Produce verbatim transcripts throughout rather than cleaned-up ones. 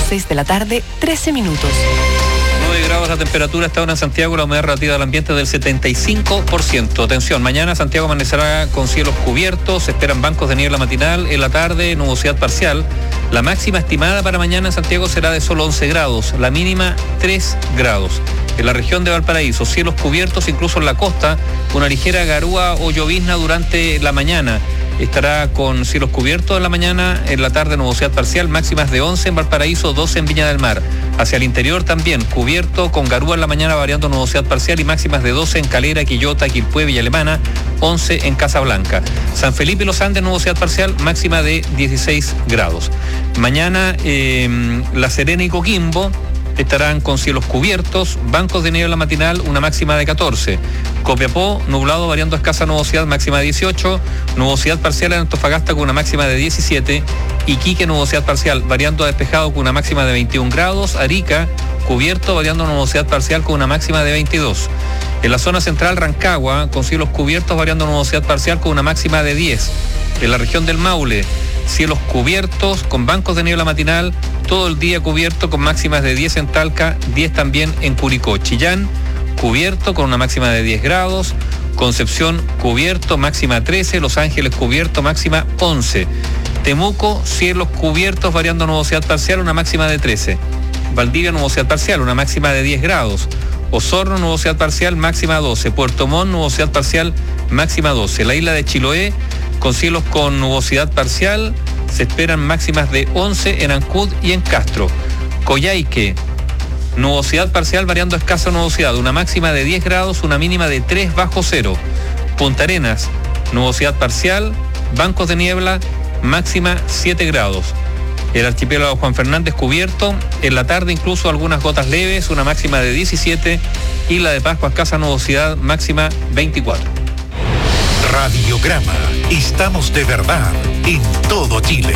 seis de la tarde, trece minutos. nueve grados la temperatura hasta ahora en Santiago, la humedad relativa del ambiente del setenta y cinco por ciento. Atención, mañana Santiago amanecerá con cielos cubiertos, se esperan bancos de niebla matinal, en la tarde nubosidad parcial. La máxima estimada para mañana en Santiago será de solo once grados, la mínima tres grados. En la región de Valparaíso, cielos cubiertos, incluso en la costa, una ligera garúa o llovizna durante la mañana. Estará con cielos cubiertos en la mañana, en la tarde nubosidad parcial, máximas de once en Valparaíso, doce en Viña del Mar. Hacia el interior también, cubierto con garúa en la mañana, variando nubosidad parcial y máximas de doce en Calera, Quillota, Quilpué, Villa Alemana, once en Casablanca. San Felipe y Los Andes, nubosidad parcial, máxima de dieciséis grados. Mañana, eh, La Serena y Coquimbo estarán con cielos cubiertos, bancos de niebla matinal, una máxima de catorce. Copiapó, nublado, variando escasa nubosidad, máxima de dieciocho. Nubosidad parcial en Antofagasta con una máxima de diecisiete. Iquique, nubosidad parcial, variando a despejado con una máxima de veintiún grados. Arica, cubierto, variando nubosidad parcial con una máxima de veintidós. En la zona central, Rancagua, con cielos cubiertos, variando nubosidad parcial con una máxima de diez. En la región del Maule, cielos cubiertos con bancos de niebla matinal, todo el día cubierto con máximas de diez en Talca, diez también en Curicó. Chillán, cubierto con una máxima de diez grados. Concepción, cubierto, máxima trece. Los Ángeles, cubierto, máxima once. Temuco, cielos cubiertos, variando nubosidad parcial, una máxima de trece. Valdivia, nubosidad parcial, una máxima de diez grados. Osorno, nubosidad parcial, máxima doce. Puerto Montt, nubosidad parcial, máxima doce. La isla de Chiloé, con cielos con nubosidad parcial, se esperan máximas de once en Ancud y en Castro. Coyhaique, nubosidad parcial variando escasa nubosidad, una máxima de diez grados, una mínima de tres bajo cero. Punta Arenas, nubosidad parcial, bancos de niebla, máxima siete grados. El archipiélago Juan Fernández cubierto, en la tarde incluso algunas gotas leves, una máxima de diecisiete. Isla de Pascua, escasa nubosidad, máxima veinticuatro. Radiograma. Estamos de verdad en todo Chile.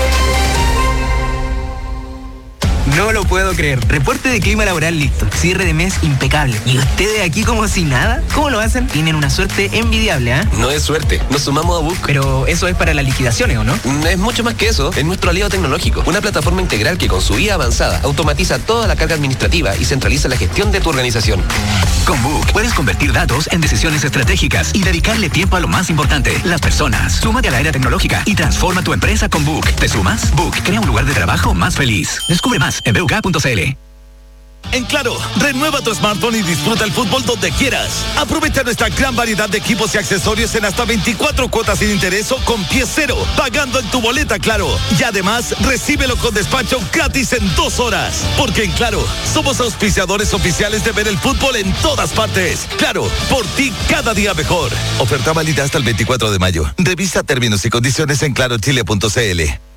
No lo puedo creer. Reporte de clima laboral listo. Cierre de mes impecable. ¿Y ustedes aquí como si nada? ¿Cómo lo hacen? Tienen una suerte envidiable, ¿ah? ¿eh? No es suerte. Nos sumamos a Book. Pero eso es para las liquidaciones, ¿o no? Es mucho más que eso. Es nuestro aliado tecnológico. Una plataforma integral que con su I A avanzada automatiza toda la carga administrativa y centraliza la gestión de tu organización. Con Book puedes convertir datos en decisiones estratégicas y dedicarle tiempo a lo más importante, las personas. Súmate a la era tecnológica y transforma tu empresa con Book. ¿Te sumas? Book crea un lugar de trabajo más feliz. Descubre más en b u k punto c l. En Claro, renueva tu smartphone y disfruta el fútbol donde quieras. Aprovecha nuestra gran variedad de equipos y accesorios en hasta veinticuatro cuotas sin interés o con pie cero, pagando en tu boleta Claro. Y además, recíbelo con despacho gratis en dos horas. Porque en Claro, somos auspiciadores oficiales de ver el fútbol en todas partes. Claro, por ti cada día mejor. Oferta válida hasta el veinticuatro de mayo. Revisa términos y condiciones en claro chile punto c l.